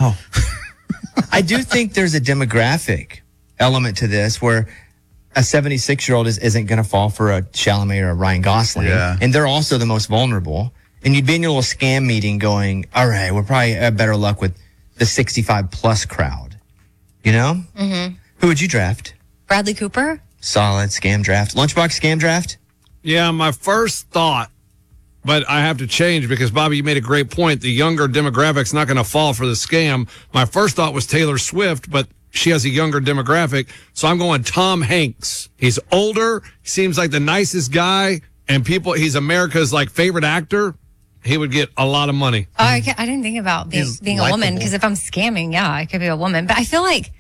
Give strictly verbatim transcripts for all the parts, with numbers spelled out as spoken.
Oh. I do think there's a demographic element to this where a seventy-six-year-old is, isn't going to fall for a Chalamet or a Ryan Gosling. Yeah. And they're also the most vulnerable. And you'd be in your little scam meeting going, all right, we're probably have better luck with the sixty-five plus crowd. You know? Mm-hmm. Who would you draft? Bradley Cooper? Solid scam draft. Lunchbox scam draft? Yeah, my first thought, but I have to change because, Bobby, you made a great point. The younger demographic's not going to fall for the scam. My first thought was Taylor Swift, but she has a younger demographic, so I'm going Tom Hanks. He's older, seems like the nicest guy, and people, he's America's, like, favorite actor. He would get a lot of money. Oh, I, I didn't think about being, being a woman, because if I'm scamming, yeah, I could be a woman. But I feel like,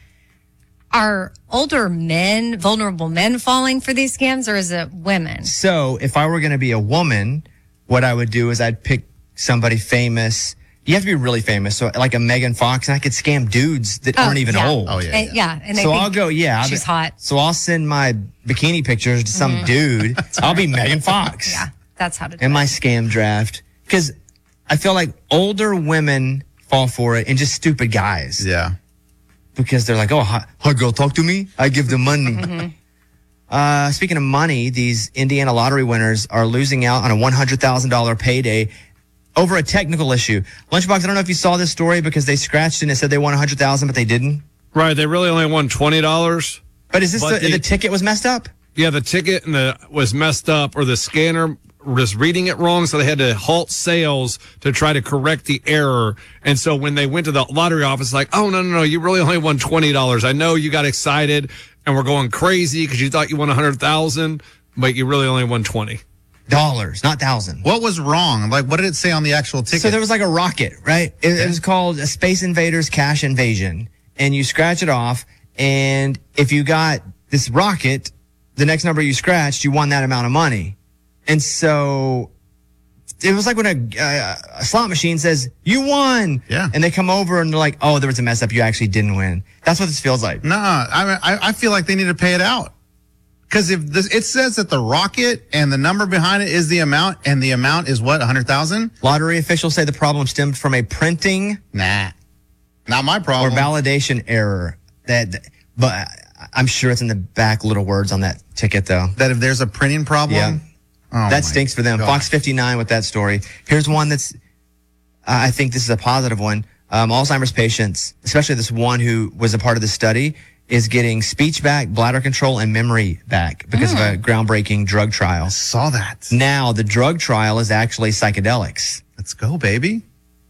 are older men, vulnerable men falling for these scams, or is it women? So if I were going to be a woman, what I would do is I'd pick somebody famous. You have to be really famous. So like a Megan Fox, and I could scam dudes that Oh, aren't even yeah. old. Oh, yeah. And, yeah, and they So think I'll go, yeah. I'll she's be- hot. So I'll send my bikini pictures to some dude. I'll be Megan Fox. Yeah, that's how to do In it. my scam draft. Because I feel like older women fall for it and just stupid guys. Yeah. Because they're like, oh, hi, hi girl, talk to me. I give them money. Uh, speaking of money, these Indiana lottery winners are losing out on a one hundred thousand dollars payday over a technical issue. Lunchbox, I don't know if you saw this story because they scratched and it said they won one hundred thousand dollars, but they didn't. Right, they really only won twenty dollars. But is this But the, the- the ticket was messed up? Yeah, the ticket and the was messed up, or the scanner was reading it wrong, so they had to halt sales to try to correct the error. And so when they went to the lottery office, like, oh, no, no, no, you really only won twenty dollars. I know you got excited and we're going crazy because you thought you won one hundred thousand dollars, but you really only won twenty. Dollars, not thousand. What was wrong? Like, what did it say on the actual ticket? So there was like a rocket, right? It, it was called a Space Invaders Cash Invasion. And you scratch it off. And if you got this rocket, the next number you scratched, you won that amount of money. And so it was like when a, uh, a slot machine says, you won. Yeah. And they come over and they're like, oh, there was a mess up. You actually didn't win. That's what this feels like. No, I, I I feel like they need to pay it out. Because if this, it says that the rocket and the number behind it is the amount, and the amount is what, one hundred thousand? Lottery officials say the problem stemmed from a printing Nah, not my or problem. validation error. That, but I'm sure it's in the back little words on that ticket, though. that if there's a printing problem, Yeah. oh That my stinks for them. gosh. Fox fifty-nine with that story. Here's one that's, uh, I think this is a positive one. Um, Alzheimer's patients, especially this one who was a part of the study, is getting speech back, bladder control, and memory back because of a groundbreaking drug trial. Saw that. Now, the drug trial is actually psychedelics. Let's go, baby.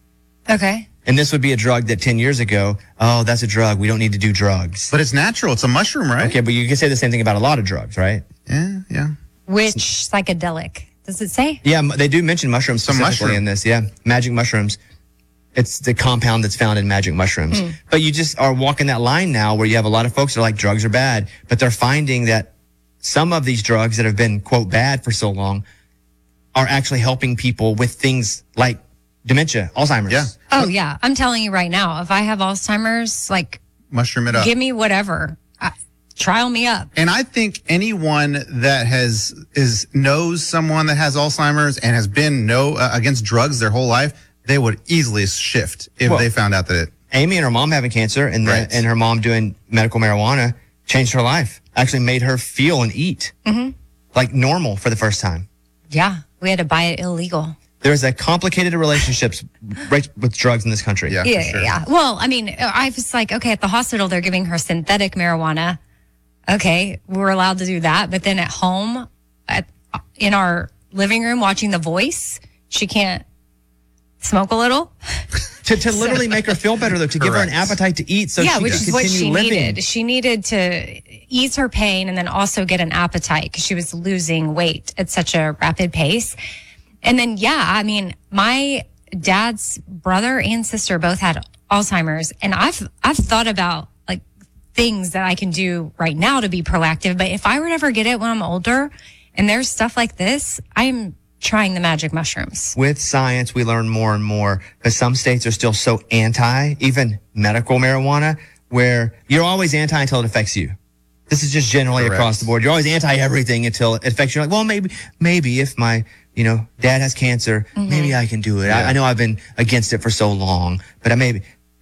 Okay. And this would be a drug that ten years ago, oh, that's a drug. We don't need to do drugs. But it's natural. It's a mushroom, right? Okay, but you can say the same thing about a lot of drugs, right? Yeah, yeah. Which psychedelic? Does it say? Yeah, m- they do mention mushrooms Some specifically mushroom. in this. Yeah, magic mushrooms. It's the compound that's found in magic mushrooms. But you just are walking that line now where you have a lot of folks that are like, drugs are bad. But they're finding that some of these drugs that have been, quote, bad for so long are actually helping people with things like dementia, Alzheimer's. Yeah. Oh, yeah. I'm telling you right now, if I have Alzheimer's, like, Mushroom it up. give me whatever. I, trial me up. And I think anyone that has is knows someone that has Alzheimer's and has been no uh, against drugs their whole life, they would easily shift if Well- they found out that it. Amy and her mom having cancer and, the, Right. and her mom doing medical marijuana changed her life. Actually made her feel and eat like normal for the first time. Yeah. We had to buy it illegal. There's a complicated relationships right with drugs in this country. Yeah, Yeah, for sure. yeah. Well, I mean, I was like, okay, at the hospital, they're giving her synthetic marijuana. Okay, we're allowed to do that. But then at home, at, in our living room, watching The Voice, she can't smoke a little. To, to literally make her feel better, though, to give her an Correct. appetite to eat so yeah, she which can is what continue she living. needed. She needed to ease her pain and then also get an appetite because she was losing weight at such a rapid pace. And then, yeah, I mean, my dad's brother and sister both had Alzheimer's, and I've I've thought about like things that I can do right now to be proactive. But if I were to ever get it when I'm older, and there's stuff like this, I'm trying the magic mushrooms. With science, we learn more and more, but some states are still so anti, even medical marijuana, where you're always anti until it affects you. This is just generally Correct. across the board. You're always anti everything until it affects you. You're like, well, maybe, maybe if my, you know, dad has cancer, maybe I can do it. I, I know I've been against it for so long, but I maybe,